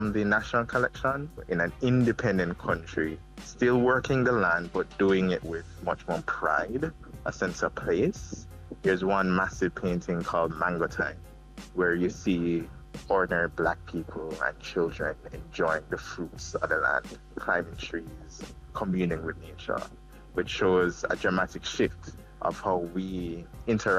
the national collection in an independent country, still working the land, but doing it with much more pride, a sense of place. There's one massive painting called Mango Time, where you see ordinary black people and children enjoying the fruits of the land, climbing trees, communing with nature, which shows a dramatic shift of how we interact